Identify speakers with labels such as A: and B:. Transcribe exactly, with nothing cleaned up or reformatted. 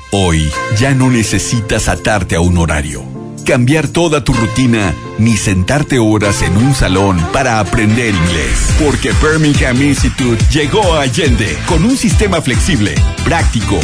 A: Hoy ya no necesitas atarte a un horario, cambiar toda tu rutina, ni sentarte horas en un salón para aprender inglés. Porque Birmingham Institute llegó a Allende con un sistema flexible, práctico,